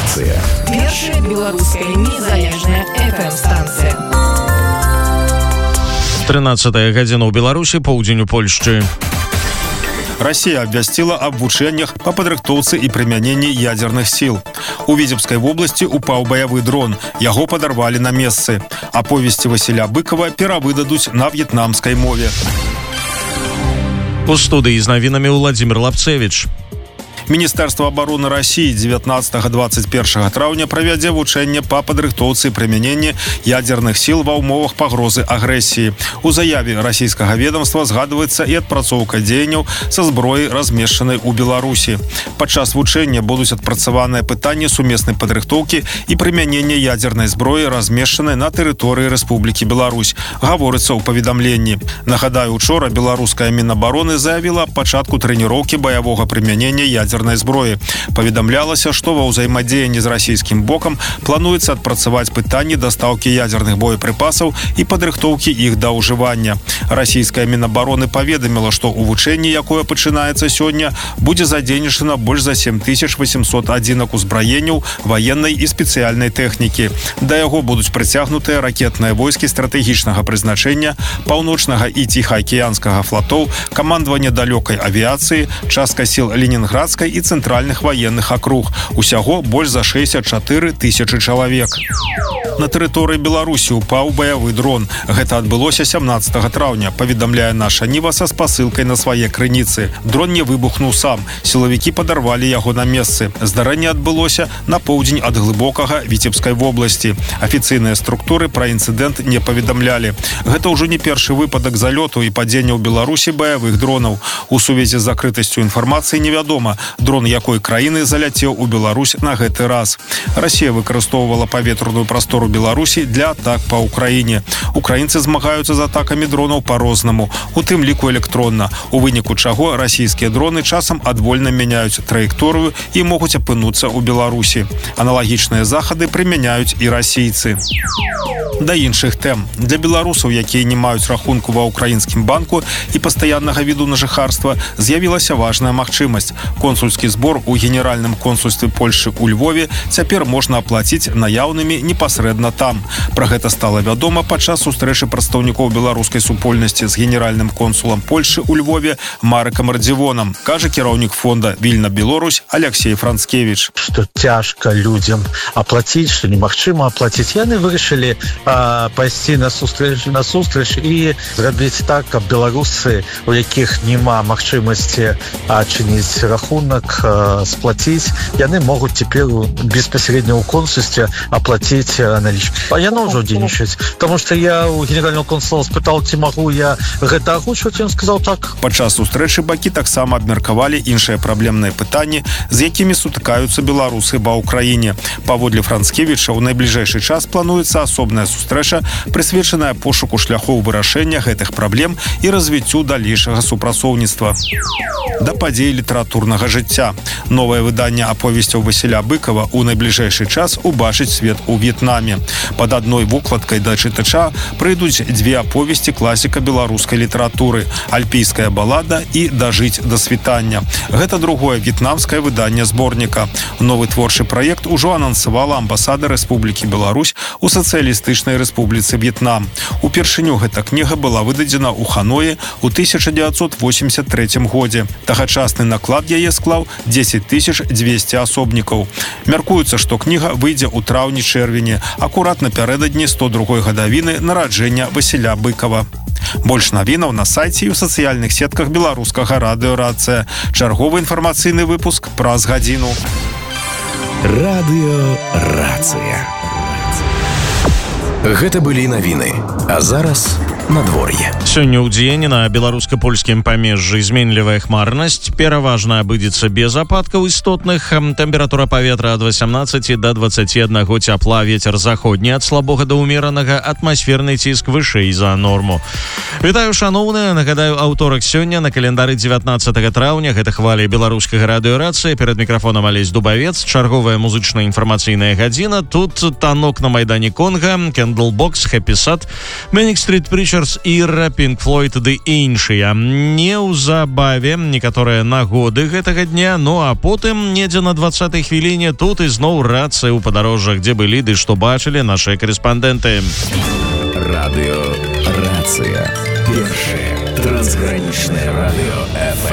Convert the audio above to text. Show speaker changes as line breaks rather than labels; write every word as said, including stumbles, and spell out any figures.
Рацыя.
Першая беларуская незалежная эф эм-станцыя.
тринадцатая гадзіна ў Беларусі, поўдзень у Польшчы.
Россия обвястила об вучэннях по падрыхтоўцы и применении ядерных сил. У Витебской области упал боевой дрон. Яго подорвали на месцы. Аповесці Васіля Быкова перавыдадуць на в'етнамскай мове.
У студыі з навінамі Владимир Лапцевич.
Міністэрства обороны России девятнадцатого — двадцать первого траўня правядзе вучэнне па падрыхтоўцы і прымяненні ядерных сил ва ўмовах пагрозы агрэсіі. У заяве расійскага ведомства згадваецца і адпрацоўка дзеянняў са зброі, размешчанай у Беларусі. Падчас вучэння будуць адпрацаваныя пытанні сумеснай падрыхтоўкі і прымянення ядернай зброі, размешчанай на тэрыторыі Рэспублікі Беларусь, гаворыцца ў паведамленні. Нагадаю, учора беларуская Мінабароны заявіла аб пачатку трэніроўкі баявога прымянення ядернай зброі. Паведамлялася, што ва ўзаемадзеянні з расійскім бокам плануецца адпрацаваць пытанні дастаўкі ядерных боепрыпасаў і падрыхтоўкі іх да ўжывання. Расійская Мінабароны паведаміла, што ў вучэнні, якое пачынаецца сёння, будзе задзейнічана больш за сем тысяч восемьсот адзінак узбраенняў ваеннай і спецыяльнай тэхнікі. Да яго будуць прыцягнутыя ракетныя войскі стратэгічнага прызначэння, паўночнага і ціхаакіянскага флотоў, камандаванне далёкай авіяцыі, частка сіл Ленінградскай і цэнтральных ваенных акруг. Усяго больш за шэсцьдзесят чатыры тысячы чалавек. На тэрыторыі Беларусі упаў баявы дрон. Гэта адбылося сямнадцатага траўня, паведамляе наша Ніва са спасылкай на свае крыніцы. Дрон не выбухнуў сам. Сілавікі падарвалі яго на месцы. Здарэнне адбылося на поўдзень ад глыбокага Віцебскай вобласці. Афіцыйныя структуры пра інцыдэнт не паведамлялі. Гэта ўжо не першы выпадак залёту і падзення ў Беларусі баявых дронаў. У сувязі з закрытасцю інфармацыі невядома, дрон якой краіны заляцеў у Беларусь на гэты раз. Расія выкарыстоўвала паветраную прастору Беларусі для атак па Украіне. Украінцы змагаюцца з атакамі дронаў па-рознаму, у тым ліку электронна, у выніку чаго расійскія дроны часам адвольна мяняюць траекторыю і могуць апынуцца ў Беларусі. Аналагічныя захады прымяняюць і расійцы. Да іншых тэм. Для беларусаў, якія не маюць рахунку ва ўкраінскім банку і пастаяннага віду на жыхарства, з'явілася важная магчымасць. Консульскі збор у генеральным консульстве Польшы ў Львове цяпер можна аплаціць наяўнымі непасрэдна там. Пра гэта стала вядома падчас сустрэчы прадстаўнікоў беларускай супольнасці з генеральным консулам Польшы ў Львове Марыкам Радзівонам, кажа кіраўнік фонда «Вільна Беларусь» Алексей Францкевич.
Што цяжка людзям аплаціць, што немагчыма аплаціць. Яны вырашылі а, пайсці на сустрэч, на сустрэч і зрабіць так, каб беларусы, у якіх няма магчымасці адчыніць рахунак, а, сплаціць, яны могуць цяпер безпасярэдна ў консульстве аплаціць налічкі. А яно ўжо дзейнічаюць. Таму што я у генерального консула спытаў, ці магу я гэта агучваць, ён сказаў так.
Падчас сустрэчы бакі таксама абмеркавалі іншыя праблемныя пытанні, з якімі сутыкаюцца беларусы ва ўкраіне. Паводле Францкевіча, у найбліжэйшы час плануецца асобная сустрэча, прысвечаная пошуку шляхоў вырашэння гэтых праблем і развіццю далейшага супрацоўніцтва. Да падзей літаратурнага жыцця. Новае выданне аповесцяў Васіля Быкова у найбліжэйшы час убачыць свет у В'етнаме. Пад адной вокладкай да чытача прыйдуць дзве аповесці класіка беларускай літаратуры «Альпійская балада» і «Дажыць да світання». Гэта другое в'етнамскае выданне зборніка. Новы творчы праект ужо анансавала амбасада Рэспублікі Беларусь у Сацыялістычнай Рэспубліцы В'етнам. Упершыню гэта кніга была выдадзена ў Ханоі ў тысяча дзевяцьсот восемьдесят третьем годзе. Тагачасны наклад яе склаў дзесяць тысяч дзвесце асобнікаў. Мяркуецца, што кніга выйдзе ў траўні-чэрвені, акурат напярэдадні сто другой гадавіны нараджэння Васіля Быкова. Больш навінаў на сайце і ў сацыяльных сетках беларускага радыё «Рацыя». Чарговы інфармацыйны выпуск праз гадзіну.
Радыё «Рацыя». Гэта былі навіны. А зараз надвор'е.
Сёння ў дзень на беларуска-польскім памежжы зменлівая хмарнасць, пераважна абыдзецца без ападкаў істотных, тэмпература паветра ад васямнаццаці да дваццаці аднаго цяпла, вецер заходні ад слабога да ўмеранага, атмасферны ціск вышэй за норму. Вітаю, шаноўныя, нагадаю, аўторак сёння на календары дзевятнаццатага траўня, гэта хвалі беларускага радыё «Рацыя», перад мікрафонам Алесь Дубавец, чарговая музычная інфармацыйная гадзіна, тут танок на майдане Конга, Кендлбокс, Хэппі Сад, Менік Стріт Прічер, Teachers Era, Pink Floyd ды іншыя. Неўзабаве некаторыя нагоды гэтага дня, ну а потым недзе на двадцатай хвіліне тут ізноў рацыя ў падарожжах, дзе былі ды што бачылі нашыя корэспандэнты.
Радыё Рацыя. Першае трансгранічнае радыё эф эм.